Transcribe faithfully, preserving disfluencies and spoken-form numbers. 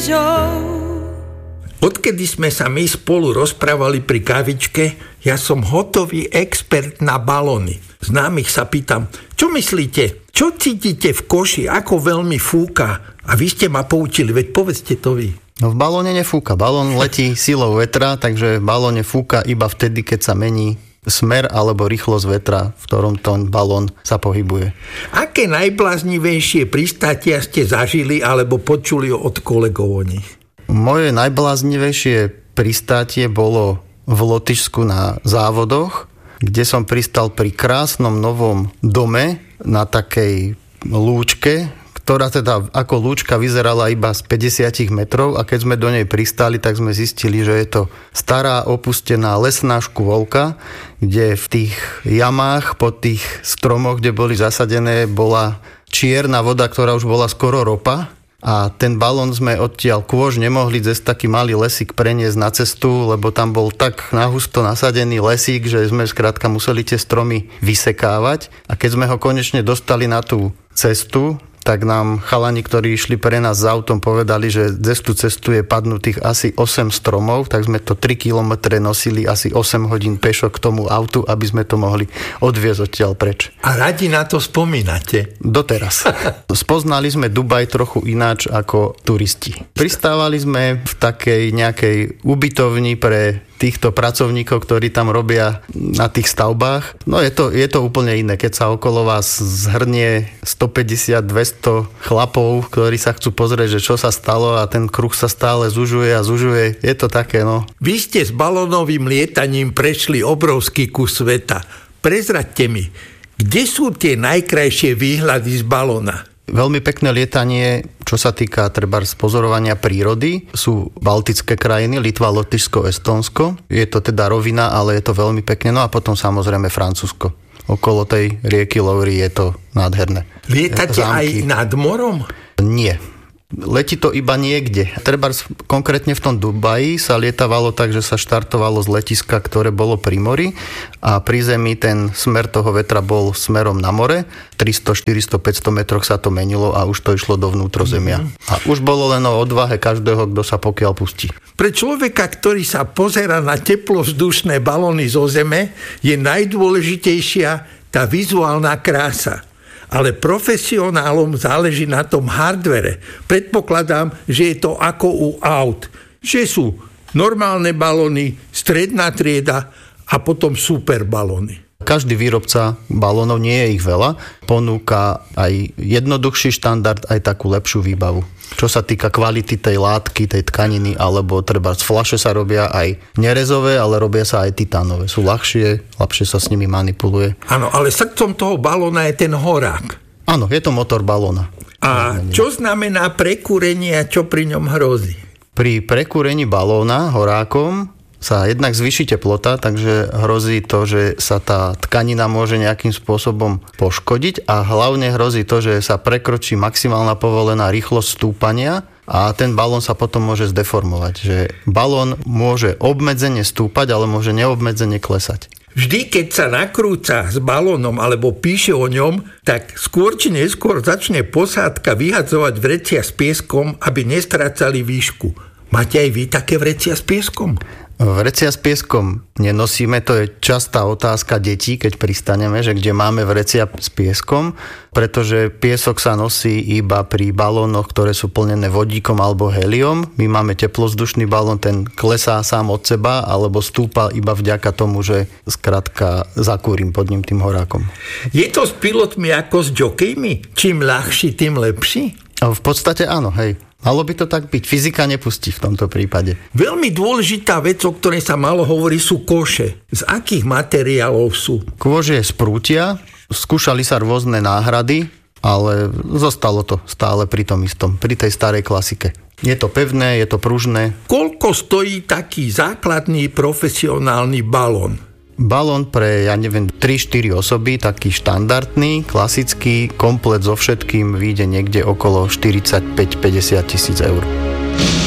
réžou. Odkedy sme sa my spolu rozprávali pri kavičke, ja som hotový expert na balóny. Známych sa pýtam, čo myslíte, čo cítite v koši, ako veľmi fúka? A vy ste ma poučili, veď povedzte to vy. No v balóne nefúka, balón letí silou vetra, takže v balóne fúka iba vtedy, keď sa mení smer alebo rýchlosť vetra, v ktorom ten balón sa pohybuje. Aké najbláznivejšie pristátia ste zažili alebo počuli od kolegov o nich? Moje najbláznivejšie pristátie bolo v Lotyšsku na závodoch, kde som pristal pri krásnom novom dome na takej lúčke, ktorá teda ako lúčka vyzerala iba z päťdesiat metrov, a keď sme do nej pristali, tak sme zistili, že je to stará opustená lesná škôlka, kde v tých jamách pod tých stromoch, kde boli zasadené, bola čierna voda, ktorá už bola skoro ropa. A ten balón sme odtiaľ kôž nemohli cez taký malý lesík preniesť na cestu, lebo tam bol tak nahusto nasadený lesík, že sme skrátka museli tie stromy vysekávať. A keď sme ho konečne dostali na tú cestu, tak nám chalani, ktorí išli pre nás s autom, povedali, že cez tú cestu je padnutých asi osem stromov, tak sme to tri kilometre nosili asi osem hodín pešo k tomu autu, aby sme to mohli odviezť odtiaľ preč. A radi na to spomínate? Doteraz. Spoznali sme Dubaj trochu ináč ako turisti. Pristávali sme v takej nejakej ubytovni pre týchto pracovníkov, ktorí tam robia na tých stavbách. No je to, je to úplne iné, keď sa okolo vás zhrnie stopäťdesiat dvesto chlapov, ktorí sa chcú pozrieť, že čo sa stalo, a ten kruh sa stále zužuje a zužuje. Je to také, no. Vy ste s balónovým lietaním prešli obrovský kus sveta. Prezraďte mi, kde sú tie najkrajšie výhľady z balóna? Veľmi pekné lietanie, čo sa týka trebárs pozorovania prírody, sú baltické krajiny, Litva, Lotyšsko, Estónsko. Je to teda rovina, ale je to veľmi pekné. No a potom samozrejme Francúzsko. Okolo tej rieky Louvry je to nádherné. Lietate aj nad morom? Nie. Letí to iba niekde. Trebárs konkrétne v tom Dubaji sa lietavalo tak, že sa štartovalo z letiska, ktoré bolo pri mori, a pri zemi ten smer toho vetra bol smerom na more. tristo, štyristo, päťsto metroch sa to menilo a už to išlo do vnútrozemia. Mm-hmm. A už bolo len o odvahe každého, kto sa pokiaľ pustí. Pre človeka, ktorý sa pozerá na teplovzdušné balóny zo zeme, je najdôležitejšia tá vizuálna krása. Ale profesionálom záleží na tom hardvere. Predpokladám, že je to ako u aut. Že sú normálne balóny, stredná trieda a potom super balóny. Každý výrobca balónov, nie je ich veľa, ponúka aj jednoduchší štandard, aj takú lepšiu výbavu. Čo sa týka kvality tej látky, tej tkaniny, alebo treba z fľaše sa robia aj nerezové, ale robia sa aj titánové. Sú ľahšie, ľahšie sa s nimi manipuluje. Áno, ale srdcom toho balóna je ten horák. Áno, je to motor balóna. A čo znamená prekúrenie a čo pri ňom hrozí? Pri prekúrení balóna horákom sa jednak zvýši teplota, takže hrozí to, že sa tá tkanina môže nejakým spôsobom poškodiť, a hlavne hrozí to, že sa prekročí maximálna povolená rýchlosť stúpania a ten balón sa potom môže zdeformovať. Že balón môže obmedzene stúpať, ale môže neobmedzene klesať. Vždy, keď sa nakrúca s balónom alebo píše o ňom, tak skôr či neskôr začne posádka vyhadzovať vrecia s pieskom, aby nestrácali výšku. Máte aj vy také vrecia s pieskom? Vrecia s pieskom nenosíme, to je častá otázka detí, keď pristaneme, že kde máme vrecia s pieskom, pretože piesok sa nosí iba pri balónoch, ktoré sú plnené vodíkom alebo heliom. My máme teplozdušný balón, ten klesá sám od seba alebo stúpa iba vďaka tomu, že skrátka zakúrim pod ním tým horákom. Je to s pilotmi ako s jokejmi? Čím ľahší, tým lepší? V podstate áno, hej. Malo by to tak byť. Fyzika nepustí v tomto prípade. Veľmi dôležitá vec, o ktorej sa málo hovorí, sú koše. Z akých materiálov sú? Kôže je z prútia, skúšali sa rôzne náhrady, ale zostalo to stále pri tom istom, pri tej starej klasike. Je to pevné, je to pružné. Koľko stojí taký základný profesionálny balón? Balón pre, ja neviem, tri štyri osoby, taký štandardný, klasický, komplet so všetkým vyjde niekde okolo štyridsaťpäť päťdesiat tisíc eur.